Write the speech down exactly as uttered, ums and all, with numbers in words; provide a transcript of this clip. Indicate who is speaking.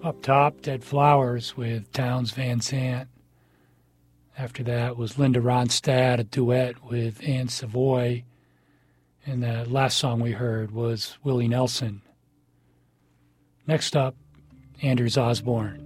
Speaker 1: Up top, Dead Flowers with Townes Van Sant. After that was Linda Ronstadt, a duet with Anne Savoy. And the last song we heard was Willie Nelson. Next up, Anders Osborne.